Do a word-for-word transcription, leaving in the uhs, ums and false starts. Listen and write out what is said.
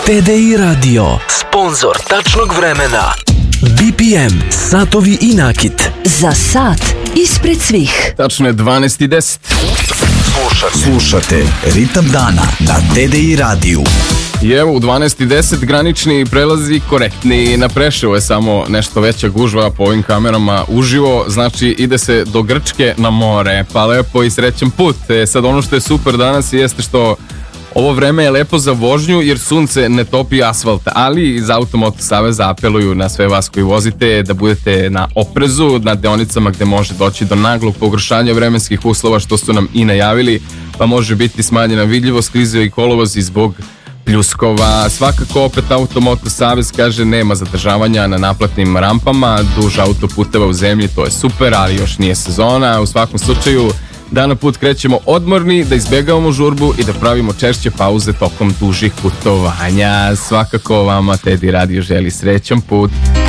T D I Radio, sponzor tačnog vremena. B P M, satovi i nakit. Za sat ispred svih. Tačno je dvanaest i deset. Slušate. Slušate Ritam dana na T D I radiju. I evo u dvanaest i deset granični prelazi korektni. Na Preševu je samo nešto veća gužva po ovim kamerama uživo. Znači ide se do Grčke na more. Pa lepo i srećan put. E, sad ono što je super danas jeste što ovo vreme je lepo za vožnju jer sunce ne topi asfalt, ali iz Automoto Saveza apeluju na sve vas koji vozite da budete na oprezu na deonicama gde može doći do naglog pogoršanja vremenskih uslova, što su nam i najavili, pa može biti smanjena vidljivost, klizeo i kolovozi zbog pljuskova. Svakako opet Automoto Savez kaže nema zadržavanja na naplatnim rampama duž autoputeva u zemlji, to je super, ali još nije sezona. U svakom slučaju da na put krećemo odmorni, da izbjegavamo žurbu i da pravimo češće pauze tokom dužih putovanja. Svakako vama T D I Radio želi srećan put.